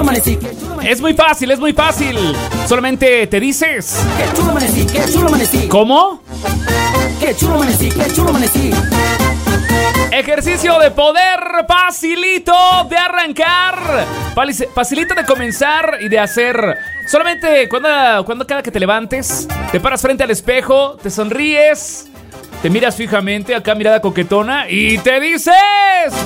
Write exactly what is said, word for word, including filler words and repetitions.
amanecí, qué chulo amanecí. Es muy fácil, es muy fácil. Solamente te dices. Qué chulo amanecí, qué chulo amanecí. ¿Cómo? Qué chulo amanecí, qué chulo amanecí. Ejercicio de poder, facilito de arrancar, facilito de comenzar y de hacer. Solamente cuando, cuando cada que te levantes, te paras frente al espejo, te sonríes, te miras fijamente, acá mirada coquetona y te dices: